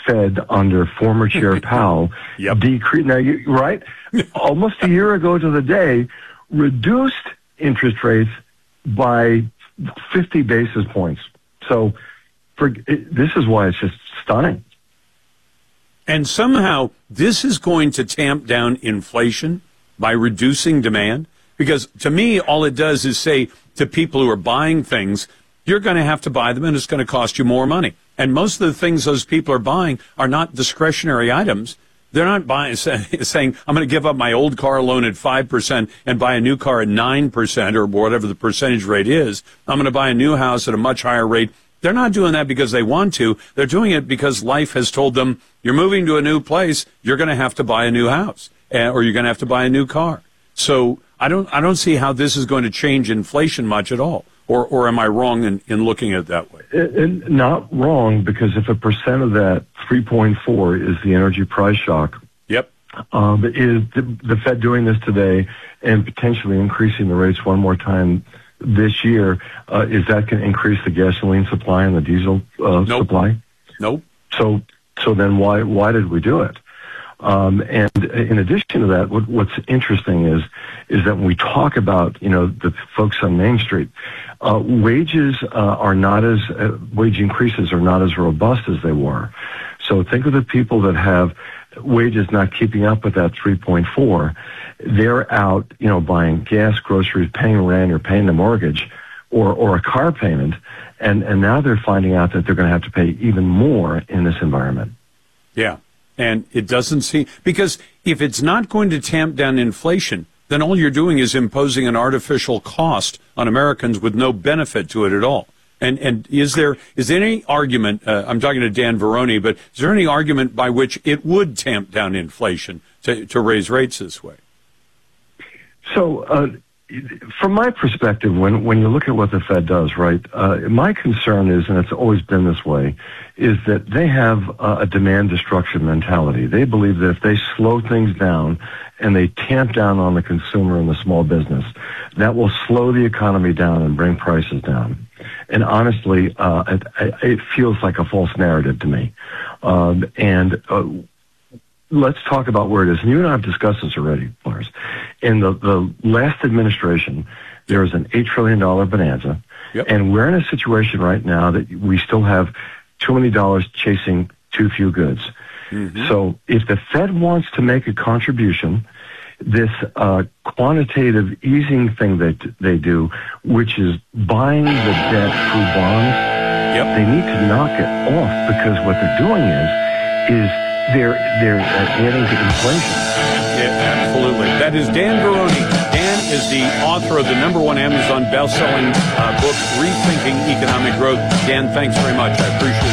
Fed under former Chair Powell decreased. Now, right? Almost a year ago to the day, reduced interest rates by 50 basis points. So this is why it's just stunning. And somehow this is going to tamp down inflation by reducing demand? Because to me, all it does is say to people who are buying things, you're going to have to buy them and it's going to cost you more money. And most of the things those people are buying are not discretionary items. They're not buying, saying, I'm going to give up my old car loan at 5% and buy a new car at 9% or whatever the percentage rate is. I'm going to buy a new house at a much higher rate. They're not doing that because they want to. They're doing it because life has told them, you're moving to a new place, you're going to have to buy a new house, or you're going to have to buy a new car. So I don't see how this is going to change inflation much at all. Or am I wrong in looking at it that way? Not wrong, because if 1% of that 3.4 is the energy price shock, is the Fed doing this today and potentially increasing the rates one more time this year, is that going to increase the gasoline supply and the diesel supply? Nope. So then why did we do it? And in addition to that, what's interesting is that when we talk about, the folks on Main Street, wages are not as, wage increases are not as robust as they were. So think of the people that have wages not keeping up with that 3.4. They're out, buying gas, groceries, paying rent or paying the mortgage or a car payment. And now they're finding out that they're going to have to pay even more in this environment. Yeah. And it doesn't seem, because if it's not going to tamp down inflation, then all you're doing is imposing an artificial cost on Americans with no benefit to it at all. And is there any argument, I'm talking to Dan Veroni, but is there any argument by which it would tamp down inflation to raise rates this way? So, from my perspective, when you look at what the Fed does, right, my concern is, and it's always been this way, is that they have a demand destruction mentality. They believe that if they slow things down and they tamp down on the consumer and the small business, that will slow the economy down and bring prices down. And honestly, it feels like a false narrative to me. Let's talk about where it is. And you and I have discussed this already, Lars. In the last administration, there was an $8 trillion bonanza. Yep. And we're in a situation right now that we still have too many dollars chasing too few goods. Mm-hmm. So if the Fed wants to make a contribution, this quantitative easing thing that they do, which is buying the debt through bonds, they need to knock it off, because what they're doing is they're adding to inflation. Yeah, absolutely. That is Dan Veroni. Dan is the author of the #1 Amazon best-selling book, Rethinking Economic Growth. Dan, thanks very much. I appreciate it.